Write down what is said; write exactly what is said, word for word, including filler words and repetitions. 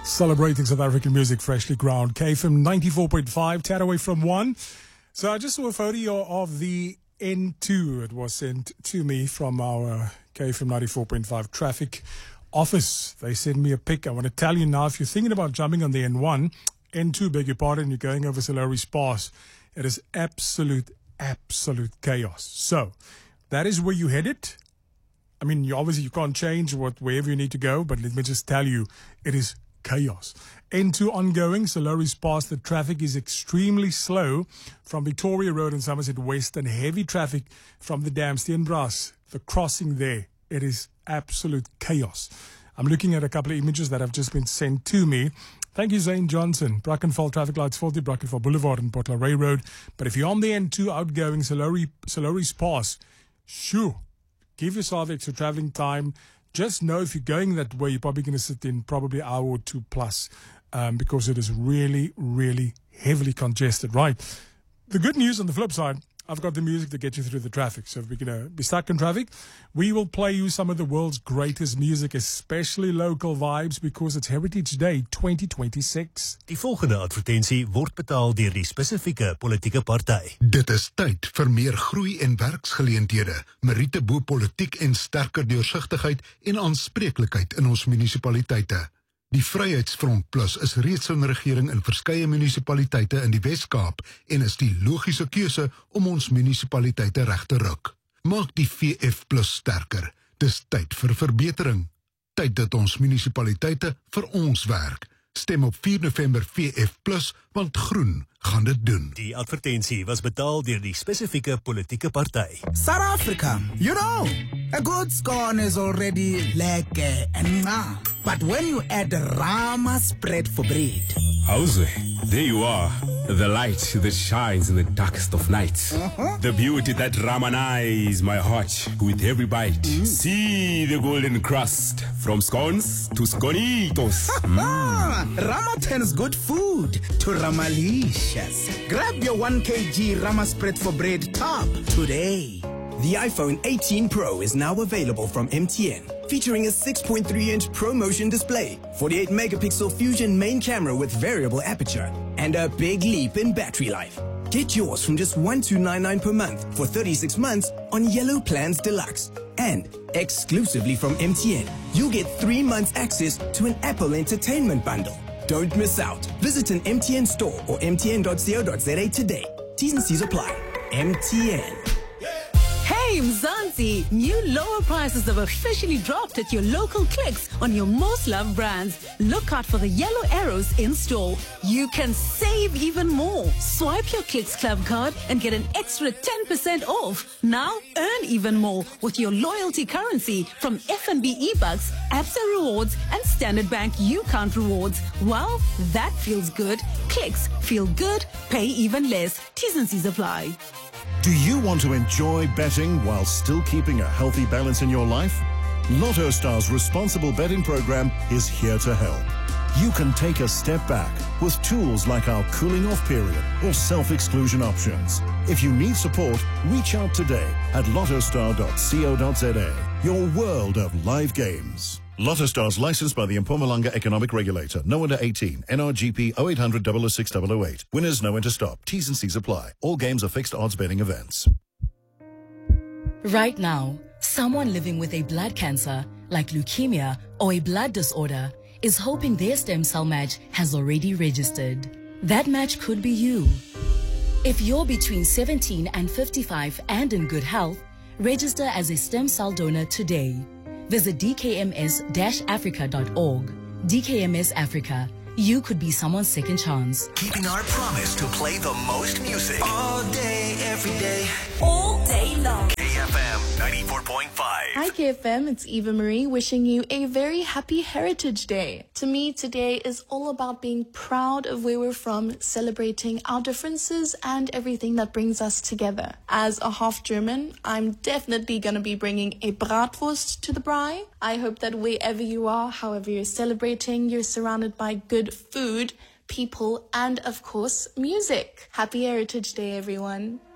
Celebrating South African music, freshly ground. K F M ninety-four point five, tad away from one. So I just saw a photo of the N two. It was sent to me from our K F M ninety-four point five traffic office. They sent me a pic. I want to tell you now, if you're thinking about jumping on the N one, N two, beg your pardon, you're going over Salari's Pass, it is absolute, absolute chaos. So that is where you headed. I mean, you obviously you can't change what wherever you need to go, but let me just tell you, it is chaos. N two ongoing, Salari's Pass, the traffic is extremely slow from Victoria Road and Somerset West, and heavy traffic from the dam, Steenbras, the crossing there. It is absolute chaos. I'm looking at a couple of images that have just been sent to me. Thank you, Zane Johnson. Brackenfell traffic lights faulty, Brackenfell Boulevard and Port Laray Road. But if you're on the N two outgoing, Salari, Salari's Pass, shoo, give yourself extra traveling time. Just know if you're going that way, you're probably going to sit in probably an hour or two plus um, because it is really, really heavily congested, right? The good news on the flip side, I've got the music to get you through the traffic. So if we're going to be stuck in traffic, we will play you some of the world's greatest music, especially local vibes, because it's Heritage Day twenty twenty-six. Die volgende advertensie word betaal deur die spesifieke politieke party. Dit is tyd vir meer groei en werksgeleenthede, meriete bo politiek en sterker deursigtigheid en aanspreeklikheid in ons munisipaliteite. Die Vryheidsfront Plus is reeds in regering in verskeie munisipaliteite in die Wes-Kaap en is die logiese keuse om ons munisipaliteite reg te ruk. Maak die V F Plus sterker. Dis tyd vir verbetering. Tyd dat ons munisipaliteite vir ons werk. Stem op vier November V F Plus, want groen gaan dit doen. Die advertensie was betaal deur die spesifieke politieke party. South Africa, you know, a good scone is already lekker and mwah. But when you add Rama spread for bread. Howze, there you are. The light that shines in the darkest of nights. Uh-huh. The beauty that Ramanize my heart with every bite. Mm. See the golden crust from scones to sconitos. Mm. Rama turns good food to Ramalicious. Grab your one kilogram Rama spread for bread tub today. The iPhone eighteen Pro is now available from M T N, featuring a six point three inch ProMotion display, forty-eight megapixel Fusion main camera with variable aperture, and a big leap in battery life. Get yours from just one thousand two hundred ninety-nine dollars per month for thirty-six months on Yellow Plans Deluxe. And exclusively from M T N, you'll get three months access to an Apple Entertainment bundle. Don't miss out. Visit an M T N store or m t n dot co dot z a today. T's and C's apply. M T N. Hey Mzansi, new lower prices have officially dropped at your local Clicks on your most loved brands. Look out for the yellow arrows in store. You can save even more. Swipe your Clicks Club card and get an extra ten percent off. Now earn even more with your loyalty currency from F N B eBucks, Absa Rewards and Standard Bank U-Count Rewards. Well, that feels good. Clicks feel good, pay even less. T's and C's apply. Do you want to enjoy betting while still keeping a healthy balance in your life? Lotto Star's responsible betting program is here to help. You can take a step back with tools like our cooling off period or self-exclusion options. If you need support, reach out today at lotto star dot co dot z a. Your world of live games. Lotto Stars licensed by the Mpumalanga Economic Regulator. No under eighteen. N R G P oh eight hundred, double oh six, double oh eight. Winners know when to stop. T's and C's apply. All games are fixed odds betting events. Right now, someone living with a blood cancer, like leukemia or a blood disorder, is hoping their stem cell match has already registered. That match could be you. If you're between seventeen and fifty-five and in good health, register as a stem cell donor today. Visit d k m s dash africa dot org. D K M S Africa. You could be someone's second chance. Keeping our promise to play the most music. All day, every day. All day long. K F M ninety-four point five. Hi K F M, it's Eva Marie wishing you a very happy Heritage Day. To me, today is all about being proud of where we're from, celebrating our differences and everything that brings us together. As a half German, I'm definitely going to be bringing a bratwurst to the braai. I hope that wherever you are, however you're celebrating, you're surrounded by good food, people, and of course, music. Happy Heritage Day, everyone.